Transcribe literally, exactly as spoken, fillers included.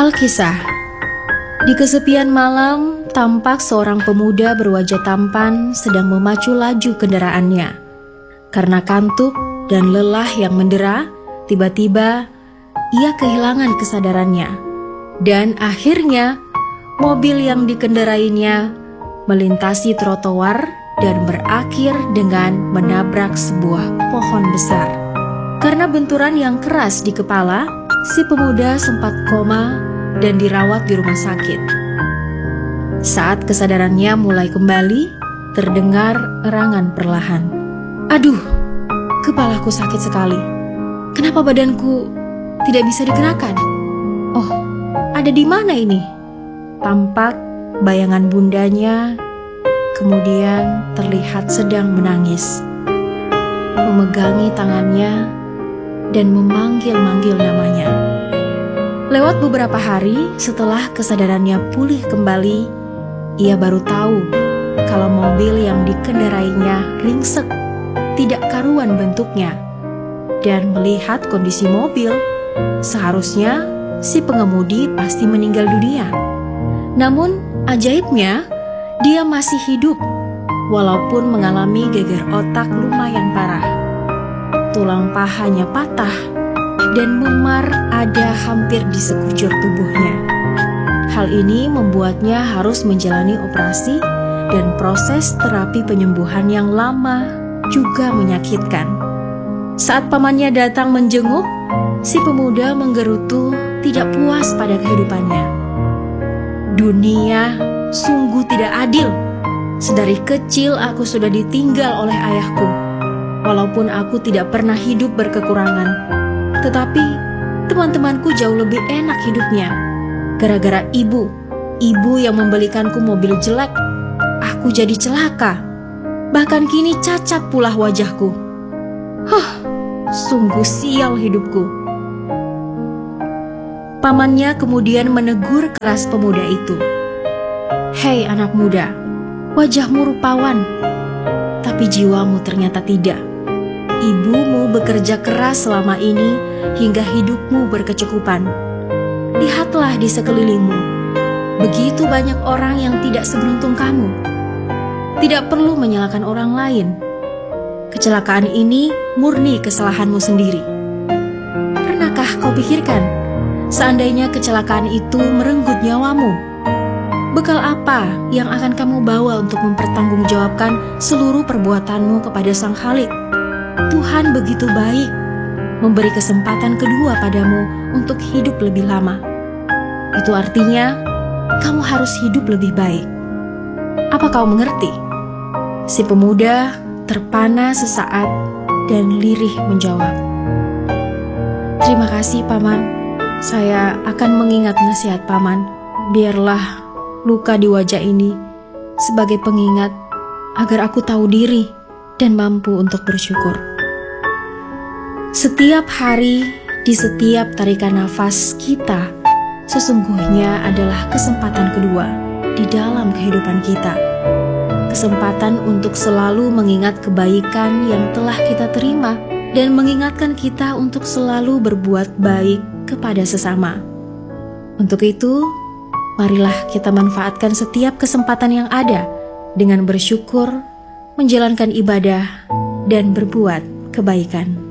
Alkisah. Di kesepian malam, tampak seorang pemuda berwajah tampan sedang memacu laju kendaraannya. Karena kantuk dan lelah yang mendera, tiba-tiba ia kehilangan kesadarannya. Dan akhirnya, mobil yang dikendarainya melintasi trotoar dan berakhir dengan menabrak sebuah pohon besar. Karena benturan yang keras di kepala, si pemuda sempat koma dan dirawat di rumah sakit. Saat kesadarannya mulai kembali, terdengar erangan perlahan. Aduh, kepalaku sakit sekali. Kenapa badanku tidak bisa digerakkan? Oh, ada di mana ini? Tampak bayangan bundanya, kemudian terlihat sedang menangis, memegangi tangannya dan memanggil-manggil namanya. Lewat beberapa hari setelah kesadarannya pulih kembali, ia baru tahu kalau mobil yang dikendarainya ringsek, tidak karuan bentuknya. Dan melihat kondisi mobil, seharusnya si pengemudi pasti meninggal dunia. Namun ajaibnya, dia masih hidup walaupun mengalami geger otak lumayan parah. Tulang pahanya patah dan memar ada hampir di sekujur tubuhnya. Hal ini membuatnya harus menjalani operasi dan proses terapi penyembuhan yang lama juga menyakitkan. Saat pamannya datang menjenguk, si pemuda menggerutu tidak puas pada kehidupannya. Dunia sungguh tidak adil. Sedari kecil aku sudah ditinggal oleh ayahku. Walaupun aku tidak pernah hidup berkekurangan, tetapi teman-temanku jauh lebih enak hidupnya. Gara-gara ibu, ibu yang membelikanku mobil jelek, aku jadi celaka. Bahkan kini cacat pula wajahku. Huh, sungguh sial hidupku. Pamannya kemudian menegur keras pemuda itu. Hei anak muda, wajahmu rupawan, tapi jiwamu ternyata tidak. Ibumu bekerja keras selama ini hingga hidupmu berkecukupan. Lihatlah di sekelilingmu, begitu banyak orang yang tidak seberuntung kamu. Tidak perlu menyalahkan orang lain. Kecelakaan ini murni kesalahanmu sendiri. Pernahkah kau pikirkan, seandainya kecelakaan itu merenggut nyawamu? Bekal apa yang akan kamu bawa untuk mempertanggungjawabkan seluruh perbuatanmu kepada Sang Khalik? Tuhan begitu baik, memberi kesempatan kedua padamu untuk hidup lebih lama. Itu artinya, kamu harus hidup lebih baik. Apa kau mengerti? Si pemuda terpana sesaat dan lirih menjawab. Terima kasih, Paman. Saya akan mengingat nasihat Paman. Biarlah luka di wajah ini sebagai pengingat agar aku tahu diri dan mampu untuk bersyukur. Setiap hari, di setiap tarikan nafas kita, sesungguhnya adalah kesempatan kedua di dalam kehidupan kita. Kesempatan untuk selalu mengingat kebaikan yang telah kita terima dan mengingatkan kita untuk selalu berbuat baik kepada sesama. Untuk itu, marilah kita manfaatkan setiap kesempatan yang ada dengan bersyukur, menjalankan ibadah, dan berbuat kebaikan.